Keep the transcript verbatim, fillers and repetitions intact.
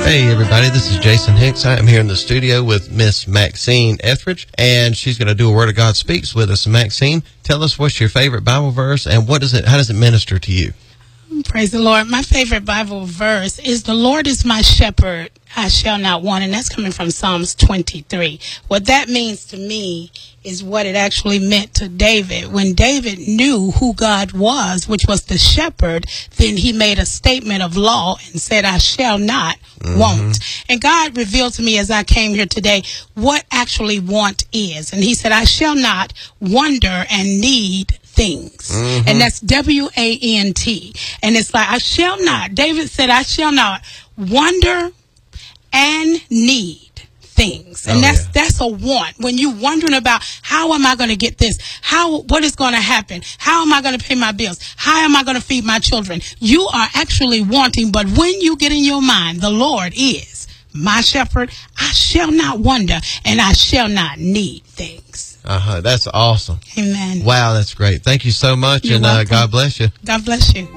Hey everybody, this is Jason Hicks. I am here in the studio with Miss Maxine Etheridge, and she's going to do a Word of God Speaks with us. Maxine, tell us what's your favorite Bible verse, and what does it? How does it minister to you? Praise the Lord. My favorite Bible verse is, "The Lord is my shepherd, I shall not want," and that's coming from Psalms twenty-three. What that means to me is what it actually meant to David. When David knew who God was, which was the shepherd, then he made a statement of law and said, "I shall not mm-hmm. want." And God revealed to me as I came here today what actually want is. And he said, "I shall not wonder and need things." Mm-hmm. And that's W A N T. And it's like, I shall not. David said, "I shall not wonder and need things." And oh, that's yeah. that's a want. When you're wondering about, how am I going to get this? How what is going to happen? How am I going to pay my bills? How am I going to feed my children? You are actually wanting, but when you get in your mind, the Lord is my shepherd, I shall not wonder and I shall not need things. Uh-huh. That's awesome. Amen. Wow, that's great. Thank you so much. You're and uh, God bless you. God bless you.